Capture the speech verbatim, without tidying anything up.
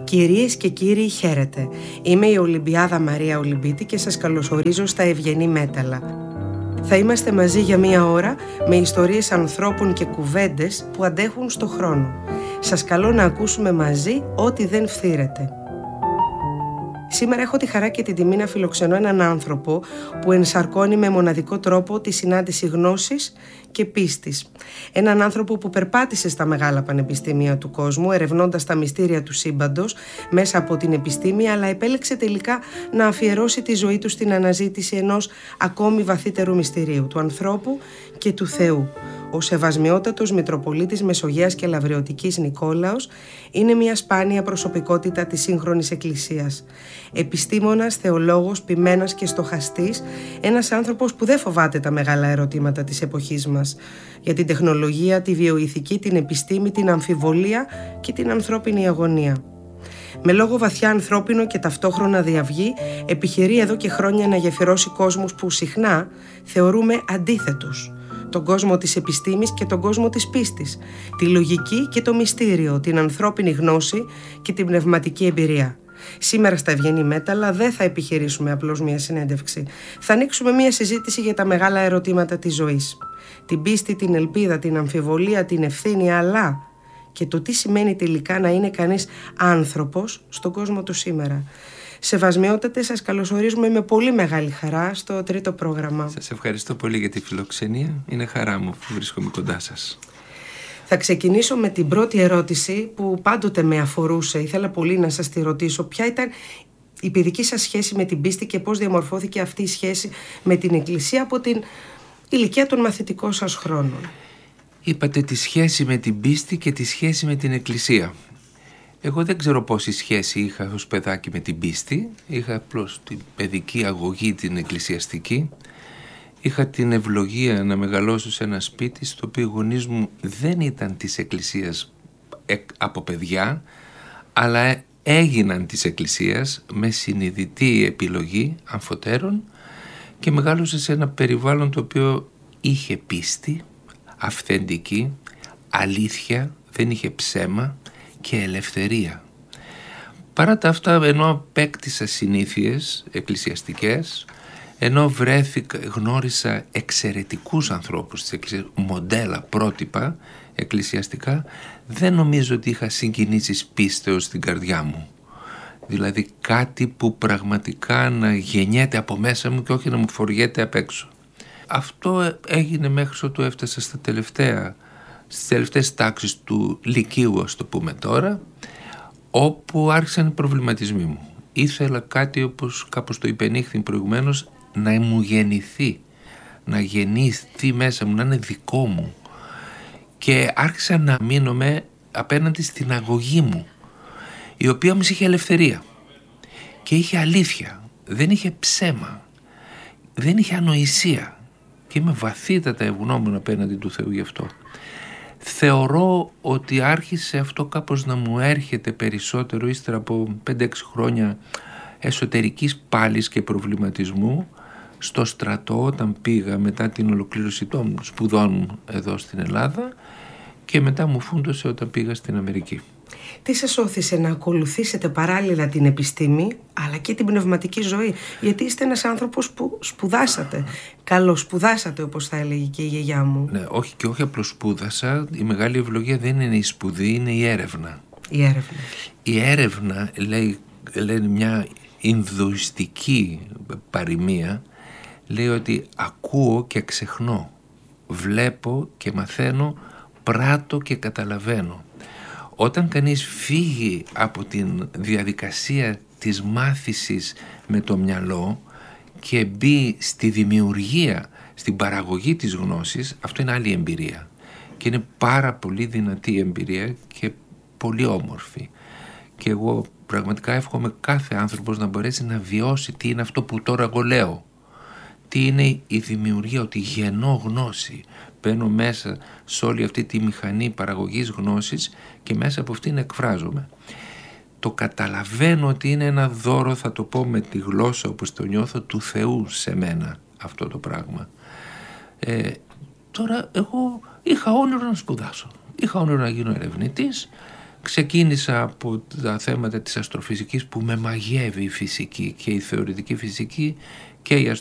Κυρίες και κύριοι, χαίρετε. Είμαι η Ολυμπιάδα Μαρία Ολυμπίτη και σας καλωσορίζω στα Ευγενή Μέταλλα. Θα είμαστε μαζί για μία ώρα με ιστορίες ανθρώπων και κουβέντες που αντέχουν στο χρόνο. Σας καλώ να ακούσουμε μαζί ό,τι δεν φθήρεται. Σήμερα έχω τη χαρά και την τιμή να φιλοξενώ έναν άνθρωπο που ενσαρκώνει με μοναδικό τρόπο τη συνάντηση γνώσης και πίστης. Έναν άνθρωπο που περπάτησε στα μεγάλα πανεπιστήμια του κόσμου, ερευνώντας τα μυστήρια του σύμπαντος μέσα από την επιστήμη, αλλά επέλεξε τελικά να αφιερώσει τη ζωή του στην αναζήτηση ενός ακόμη βαθύτερου μυστηρίου, του ανθρώπου και του Θεού. Ο Σεβασμιότατος Μητροπολίτης Μεσογείας και Λαβρεωτικής Νικόλαος είναι μια σπάνια προσωπικότητα της σύγχρονης Εκκλησίας. Επιστήμονας, θεολόγος, ποιμένας και στοχαστής, ένας άνθρωπος που δεν φοβάται τα μεγάλα ερωτήματα της εποχής μας για την τεχνολογία, τη βιοειθική, την επιστήμη, την αμφιβολία και την ανθρώπινη αγωνία. Με λόγο βαθιά ανθρώπινο και ταυτόχρονα διαυγή, επιχειρεί εδώ και χρόνια να γεφυρώσει κόσμους που συχνά θεωρούμε αντίθετους. Τον κόσμο της επιστήμης και τον κόσμο της πίστης, τη λογική και το μυστήριο, την ανθρώπινη γνώση και την πνευματική εμπειρία. Σήμερα στα Ευγενή Μέταλλα δεν θα επιχειρήσουμε απλώς μια συνέντευξη. Θα ανοίξουμε μια συζήτηση για τα μεγάλα ερωτήματα της ζωής. Την πίστη, την ελπίδα, την αμφιβολία, την ευθύνη, αλλά και το τι σημαίνει τελικά να είναι κανείς άνθρωπος στον κόσμο του σήμερα. Σεβασμιότατε, σας καλωσορίζουμε με πολύ μεγάλη χαρά στο τρίτο πρόγραμμα. Σας ευχαριστώ πολύ για τη φιλοξενία. Είναι χαρά μου που βρίσκομαι κοντά σας. Θα ξεκινήσω με την πρώτη ερώτηση που πάντοτε με αφορούσε. Ήθελα πολύ να σας τη ρωτήσω. Ποια ήταν η παιδική σας σχέση με την πίστη και πώς διαμορφώθηκε αυτή η σχέση με την Εκκλησία από την ηλικία των μαθητικών σας χρόνων? Είπατε τη σχέση με την πίστη και τη σχέση με την Εκκλησία. Εγώ δεν ξέρω πόση σχέση είχα ως παιδάκι με την πίστη. Είχα απλώς την παιδική αγωγή, την εκκλησιαστική. Είχα την ευλογία να μεγαλώσω σε ένα σπίτι στο οποίο οι γονείς μου δεν ήταν της Εκκλησίας από παιδιά, αλλά έγιναν της Εκκλησίας με συνειδητή επιλογή αμφωτέρων, και μεγάλωσε σε ένα περιβάλλον το οποίο είχε πίστη, αυθεντική, αλήθεια, δεν είχε ψέμα και ελευθερία. Παρά τα αυτά, ενώ απέκτησα συνήθειες εκκλησιαστικές, ενώ βρέθηκα, γνώρισα εξαιρετικούς ανθρώπους της Εκκλησίας, μοντέλα, πρότυπα εκκλησιαστικά, δεν νομίζω ότι είχα συγκινήσεις πίστεως στην καρδιά μου. Δηλαδή κάτι που πραγματικά να γεννιέται από μέσα μου και όχι να μου φοριέται απ' έξω. Αυτό έγινε μέχρι ότου έφτασα στα τελευταία, στις τελευταίες τάξεις του λυκείου, ας το πούμε τώρα, όπου άρχισαν οι προβληματισμοί μου. Ήθελα κάτι, όπως κάπως το υπενήχθη προηγουμένως, να μου γεννηθεί, να γεννηθεί μέσα μου, να είναι δικό μου. Και άρχισα να μείνομαι απέναντι στην αγωγή μου, η οποία όμως είχε ελευθερία και είχε αλήθεια, δεν είχε ψέμα, δεν είχε ανοησία, και είμαι βαθύτατα ευγνώμων απέναντι του Θεού γι' αυτό. Θεωρώ ότι άρχισε αυτό κάπως να μου έρχεται περισσότερο ύστερα από πέντε έξι χρόνια εσωτερικής πάλης και προβληματισμού στο στρατό, όταν πήγα μετά την ολοκλήρωση των σπουδών μου εδώ στην Ελλάδα, και μετά μου φούντωσε όταν πήγα στην Αμερική. Τι σας όθησε να ακολουθήσετε παράλληλα την επιστήμη αλλά και την πνευματική ζωή? Γιατί είστε ένας άνθρωπος που σπουδάσατε, καλοσπουδάσατε όπως θα έλεγε και η γιαγιά μου. Ναι, όχι και όχι απλώς σπούδασα. Η μεγάλη ευλογία δεν είναι η σπουδή, είναι η έρευνα. Η έρευνα. Η έρευνα, λέει, λένε μια ινδουιστική παροιμία, λέει ότι ακούω και ξεχνώ, βλέπω και μαθαίνω, πράττω και καταλαβαίνω. Όταν κανείς φύγει από την διαδικασία της μάθησης με το μυαλό και μπει στη δημιουργία, στην παραγωγή της γνώσης, αυτό είναι άλλη εμπειρία. Και είναι πάρα πολύ δυνατή εμπειρία και πολύ όμορφη. Και εγώ πραγματικά εύχομαι κάθε άνθρωπος να μπορέσει να βιώσει τι είναι αυτό που τώρα εγώ λέω. Τι είναι η δημιουργία, ότι γεννώ γνώση. Μπαίνω μέσα σε όλη αυτή τη μηχανή παραγωγής γνώσης και μέσα από αυτήν εκφράζομαι. Το καταλαβαίνω ότι είναι ένα δώρο, θα το πω με τη γλώσσα όπως το νιώθω, του Θεού σε μένα αυτό το πράγμα. Ε, τώρα εγώ είχα όνειρο να σπουδάσω. Είχα όνειρο να γίνω ερευνητής. Ξεκίνησα από τα θέματα της αστροφυσικής που με μαγεύει η φυσική και η θεωρητική φυσική και η